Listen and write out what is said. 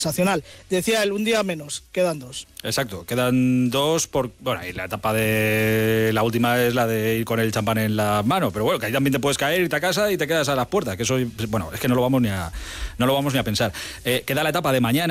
sensacional. Decía él, un día menos, quedan 2. Exacto, quedan 2 y la etapa de la última es la de ir con el champán en la mano, pero bueno, que ahí también te puedes caer, irte a casa y te quedas a las puertas, que eso, bueno, es que no lo vamos ni a pensar. Queda la etapa de mañana.